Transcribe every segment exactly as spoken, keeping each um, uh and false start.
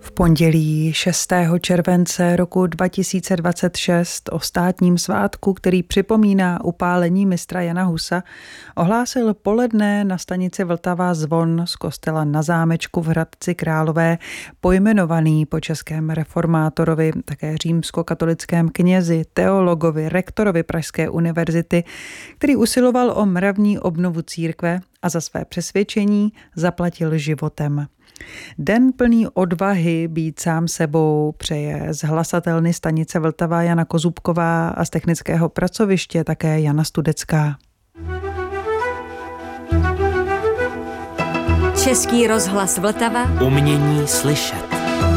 V pondělí šestého července roku dva tisíce dvacet šest o státním svátku, který připomíná upálení mistra Jana Husa, ohlásil poledne na stanici Vltava zvon z kostela Na zámečku v Hradci Králové, pojmenovaný po českém reformátorovi, také římskokatolickém knězi, teologovi, rektorovi Pražské univerzity, který usiloval o mravní obnovu církve a za své přesvědčení zaplatil životem. Den plný odvahy být sám sebou přeje z hlasatelny stanice Vltava Jana Kozubková a z technického pracoviště také Jana Studecká. Český rozhlas Vltava. Umění slyšet.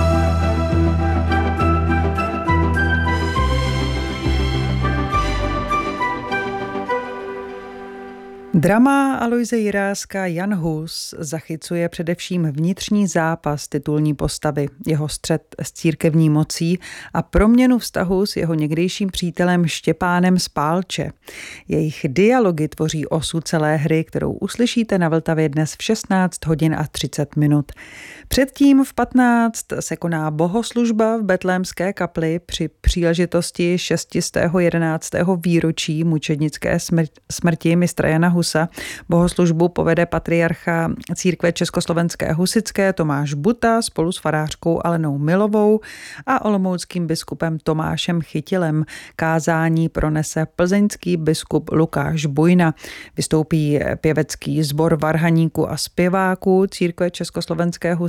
Drama Aloise Jiráska Jan Hus zachycuje především vnitřní zápas titulní postavy, jeho střet s církevní mocí a proměnu vztahu s jeho někdejším přítelem Štěpánem z Pálče. Jejich dialogy tvoří osu celé hry, kterou uslyšíte na Vltavě dnes v šestnáct hodin a třicet minut. Předtím v patnáct se koná bohoslužba v Betlémské kapli při příležitosti šestistého jedenáctého výročí mučednické smrti mistra Jana Husa. Bohoslužbu povede patriarcha církve československé husitské Tomáš Buta spolu s farářkou Alenou Milovou a olomouckým biskupem Tomášem Chytilem. Kázání pronese plzeňský biskup Lukáš Bujna. Vystoupí pěvecký sbor varhaníků a zpěváků církve československé husitské